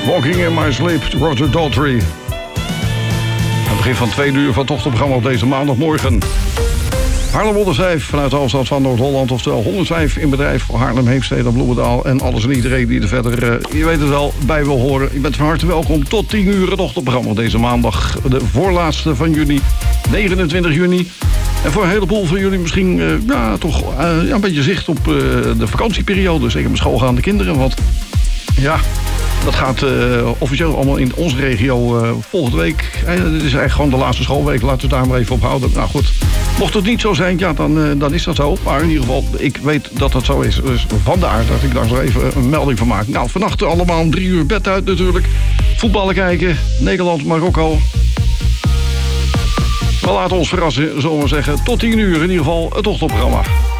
Walking in My Sleep, Roger Daltrey. Aan het begin van 2 uur van het ochtendprogramma op deze maandagmorgen. Haarlem 105 vanuit de hoofdstad van Noord-Holland. Oftewel 105 in bedrijf voor Haarlem, Heemstede, Bloemendaal. En alles en iedereen die er verder, je weet het wel, bij wil horen. Je bent van harte welkom tot 10 uur het ochtendprogramma op deze maandag. De voorlaatste van juni, 29 juni. En voor een heleboel van jullie misschien een beetje zicht op de vakantieperiode. Zeker met schoolgaande kinderen. Want ja, dat gaat officieel allemaal in onze regio volgende week. Dit is eigenlijk gewoon de laatste schoolweek. Laten we daar maar even op houden. Nou goed, mocht het niet zo zijn, ja, dan is dat zo. Maar in ieder geval, ik weet dat dat zo is. Dus vandaar dat ik daar zo even een melding van maak. Nou, vannacht allemaal om 3 uur bed uit natuurlijk. Voetballen kijken. Nederland, Marokko. We laten ons verrassen, zullen we zeggen. Tot 10 uur in ieder geval het ochtendprogramma.